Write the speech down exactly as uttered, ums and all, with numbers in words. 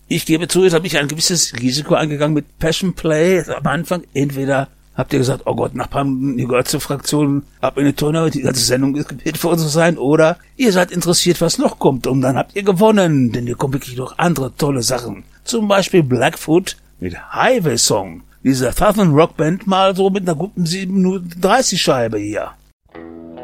Ich gebe zu, jetzt habe ich ein gewisses Risiko eingegangen mit Passion Play am Anfang. Entweder habt ihr gesagt, oh Gott, nach ein paar Minuten, ihr gehört zur Fraktion, ab in die Tonne, die ganze Sendung ist für uns zu sein. Oder ihr seid interessiert, was noch kommt. Und dann habt ihr gewonnen, denn hier kommen wirklich noch andere tolle Sachen. Zum Beispiel Blackfoot mit Highway Song. Diese Southern Rock Band mal so mit einer guten sieben Minuten dreißig Scheibe hier.